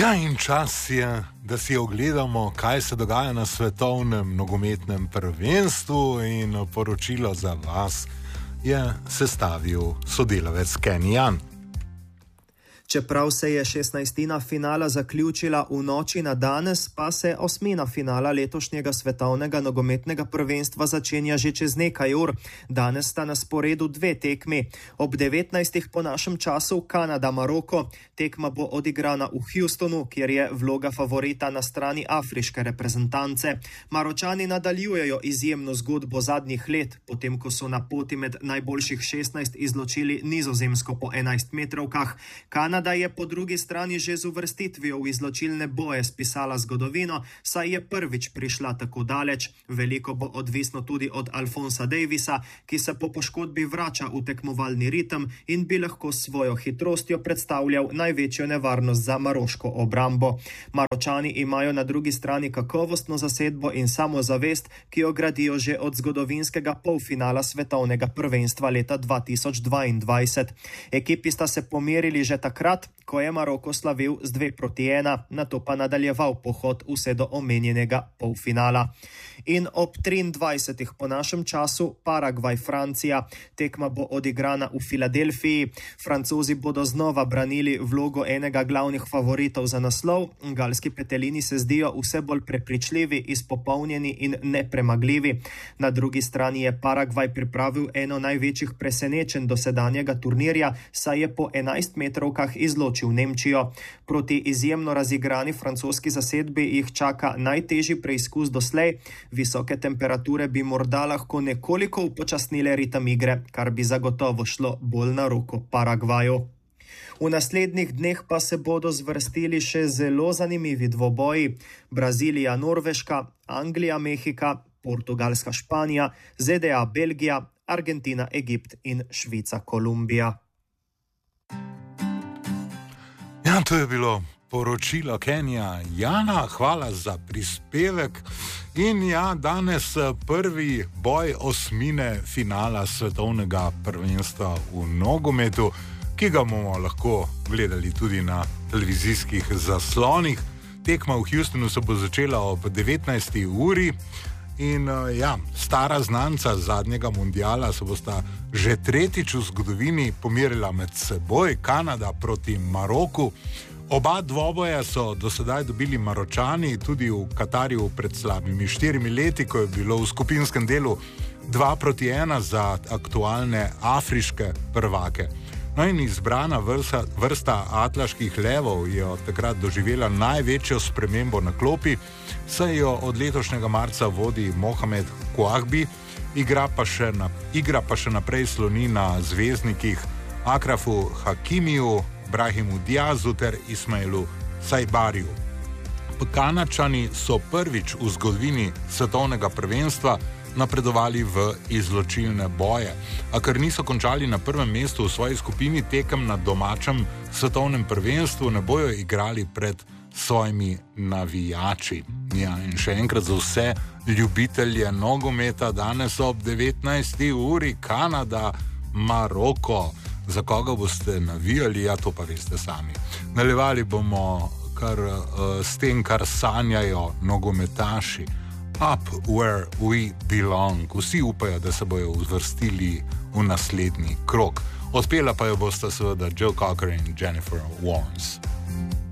Ja, in čas je, da si ogledamo, kaj se dogaja na svetovnem nogometnem prvenstvu, in poročilo za vas je sestavil sodelavec Ken Jan. Čeprav se je 16. finala zaključila v noči na danes, pa se 8. finala letošnjega svetovnega nogometnega prvenstva začenja že čez nekaj ur. Danes sta na sporedu dve tekmi. Ob 19. po našem času Kanada-Maroko. Tekma bo odigrana v Houstonu, kjer je vloga favorita na strani afriške reprezentance. Maročani nadaljujejo izjemno zgodbo zadnjih let, potem ko so na poti med najboljših 16 izločili Nizozemsko po 11 metrovkah. Kanada je po drugi strani že z uvrstitvijo v izločilne boje spisala zgodovino, saj je prvič prišla tako daleč. Veliko bo odvisno tudi od Alfonsa Davisa, ki se po poškodbi vrača v tekmovalni ritem in bi lahko s svojo hitrostjo predstavljal največjo nevarnost za maroško obrambo. Maročani imajo na drugi strani kakovostno zasedbo in samozavest, ki jo gradijo že od zgodovinskega polfinala svetovnega prvenstva leta 2022. Ekipi sta se pomerili že takrat, ko je Maroko slavil z 2-1, nato pa nadaljeval pohod vse do omenjenega polfinala. In ob 23. po našem času Paragvaj-Francija. Tekma bo odigrana v Filadelfiji. Francozi bodo znova branili vlogo enega glavnih favoritov za naslov. Galski petelini se zdijo vse bolj prepričljivi, izpopolnjeni in nepremagljivi. Na drugi strani je Paragvaj pripravil eno največjih presenečenj dosedanjega turnirja, saj je po 11 metrovkah izločil Nemčijo. Proti izjemno razigrani francoski zasedbi jih čaka najtežji preizkus doslej. Visoke temperature bi morda lahko nekoliko upočasnile ritem igre, kar bi zagotovo šlo bolj na roko Paragvaju. V naslednjih dneh pa se bodo zvrstili še zelo zanimivi dvoboji. Brazilija, Norveška, Anglija, Mehika, Portugalska, Španija, ZDA, Belgija, Argentina, Egipt in Švica, Kolumbija. Ja, to je bilo poročilo Kenja Jana, hvala za prispevek. In ja, danes prvi boj osmine finala svetovnega prvenstva v nogometu, ki ga bomo lahko gledali tudi na televizijskih zaslonih. Tekma v Houstonu se bo začela ob 19. uri. In ja, stara znanca zadnjega mundiala se bosta že tretjič v zgodovini pomerila med seboj, Kanada proti Maroku. Oba dvoboja so do sedaj dobili Maročani, tudi v Katarju pred slabimi 4 leti, ko je bilo v skupinskem delu 2-1 za aktualne afriške prvake. No in izbrana vrsta atlaških levov je od takrat doživela največjo spremembo na klopi, saj jo od letošnjega marca vodi Mohamed Kouagbi, igra pa še naprej sloni na zvezdnikih Akrafu Hakimiju, Brahimu Diazu ter Ismailu Sajbariju. Kanadčani so prvič v zgodovini svetovnega prvenstva napredovali v izločilne boje. A ker niso končali na prvem mestu v svoji skupini, tekem na domačem svetovnem prvenstvu ne bojo igrali pred svojimi navijači. Ja, in še enkrat za vse ljubitelje nogometa, danes ob 19. uri Kanada, Maroko. Za koga boste navijali, ja, to pa veste sami. Nadaljevali bomo s tem, kar sanjajo nogometaši. Up where we belong. Vsi upajo, da se bojo uvrstili v naslednji krog. Odpela pa jo bosta seveda Joe Cocker in Jennifer Warnes.